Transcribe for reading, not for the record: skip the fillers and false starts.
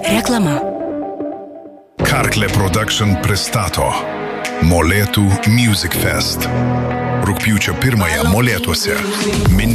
Reklama. Karklė Production pristato Molėtų Music Fest. Rugpjūčio 1 Molėtuose.